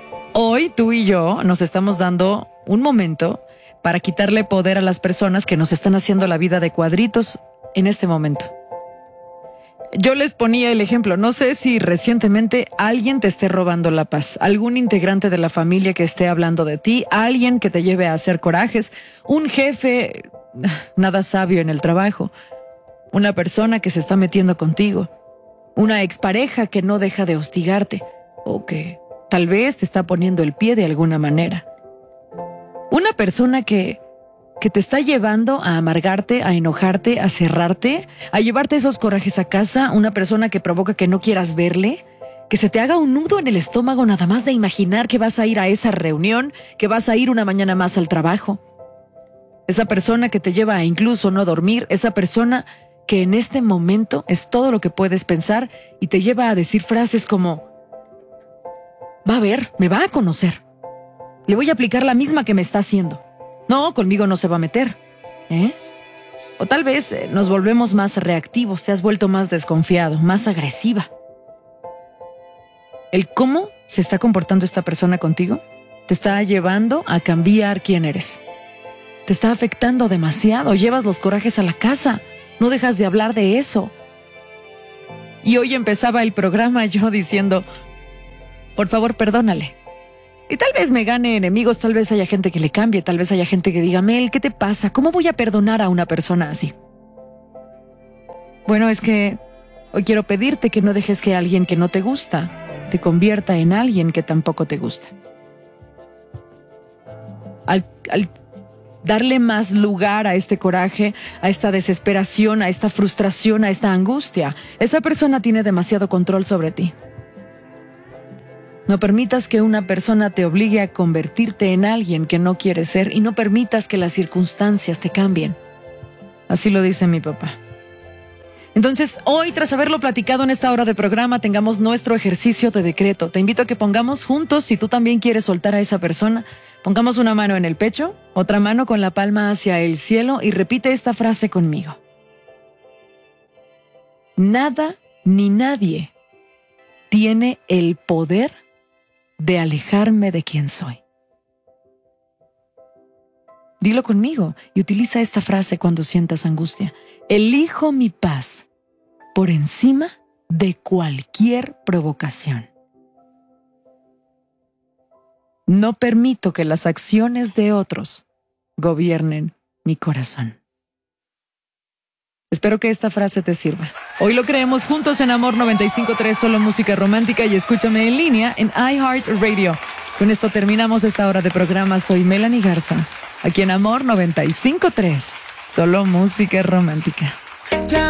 Hoy tú y yo nos estamos dando un momento para quitarle poder a las personas que nos están haciendo la vida de cuadritos en este momento. Yo les ponía el ejemplo, no sé si recientemente alguien te esté robando la paz, algún integrante de la familia que esté hablando de ti, alguien que te lleve a hacer corajes, un jefe nada sabio en el trabajo, una persona que se está metiendo contigo, una expareja que no deja de hostigarte o que tal vez te está poniendo el pie de alguna manera. Una persona que te está llevando a amargarte, a enojarte, a cerrarte, a llevarte esos corajes a casa, una persona que provoca que no quieras verle, que se te haga un nudo en el estómago nada más de imaginar que vas a ir a esa reunión, que vas a ir una mañana más al trabajo. Esa persona que te lleva a incluso no dormir, esa persona que en este momento es todo lo que puedes pensar y te lleva a decir frases como: va a ver, me va a conocer. Le voy a aplicar la misma que me está haciendo. No, conmigo no se va a meter. O tal vez nos volvemos más reactivos, te has vuelto más desconfiado, más agresiva. El cómo se está comportando esta persona contigo te está llevando a cambiar quién eres. Te está afectando demasiado, llevas los corajes a la casa, no dejas de hablar de eso. Y hoy empezaba el programa yo diciendo: por favor, perdónale. Y tal vez me gane enemigos, tal vez haya gente que le cambie, tal vez haya gente que diga: Mel, ¿qué te pasa? ¿Cómo voy a perdonar a una persona así? Bueno, es que hoy quiero pedirte que no dejes que alguien que no te gusta te convierta en alguien que tampoco te gusta. Al darle más lugar a este coraje, a esta desesperación, a esta frustración, a esta angustia, esa persona tiene demasiado control sobre ti. No permitas que una persona te obligue a convertirte en alguien que no quieres ser y no permitas que las circunstancias te cambien. Así lo dice mi papá. Entonces, hoy, tras haberlo platicado en esta hora de programa, tengamos nuestro ejercicio de decreto. Te invito a que pongamos juntos, si tú también quieres soltar a esa persona, pongamos una mano en el pecho, otra mano con la palma hacia el cielo y repite esta frase conmigo. Nada ni nadie tiene el poder de alejarme de quien soy. Dilo conmigo y utiliza esta frase cuando sientas angustia. Elijo mi paz por encima de cualquier provocación. No permito que las acciones de otros gobiernen mi corazón. Espero que esta frase te sirva. Hoy lo creemos juntos en Amor 95.3, solo música romántica, y escúchame en línea en iHeartRadio. Con esto terminamos esta hora de programa. Soy Melanie Garza, aquí en Amor 95.3, solo música romántica.